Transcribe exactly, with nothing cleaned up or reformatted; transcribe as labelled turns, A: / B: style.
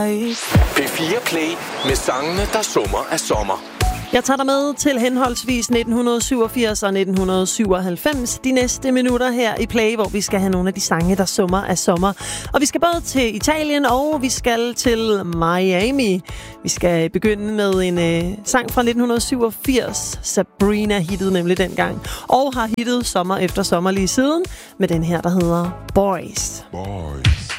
A: P fire Play med sangene, der summer af sommer.
B: Jeg tager dig med til henholdsvis nitten syvogfirs og nitten syvoghalvfems de næste minutter her i Play, hvor vi skal have nogle af de sange, der summer af sommer. Og vi skal både til Italien, og vi skal til Miami. Vi skal begynde med en øh, sang fra nitten syvogfirs. Sabrina hittede nemlig dengang, og har hittet sommer efter sommer lige siden, med den her, der hedder Boys.
C: Boys.